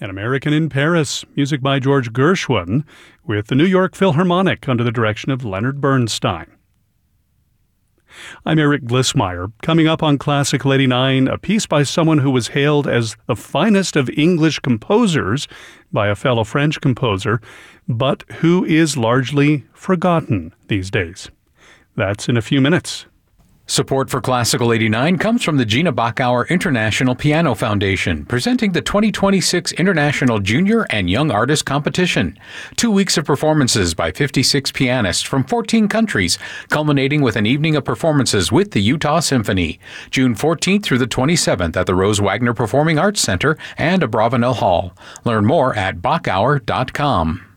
An American in Paris, music by George Gershwin, with the New York Philharmonic under the direction of Leonard Bernstein. I'm Eric Glissmeyer. Coming up on Classical 89, a piece by someone who was hailed as the finest of English composers by a fellow French composer, but who is largely forgotten these days. That's in a few minutes. Support for Classical 89 comes from the Gina Bachauer International Piano Foundation, presenting the 2026 International Junior and Young Artist Competition. 2 weeks of performances by 56 pianists from 14 countries, culminating with an evening of performances with the Utah Symphony. June 14th through the 27th at the Rose Wagner Performing Arts Center and Abravanel Hall. Learn more at Bachauer.com.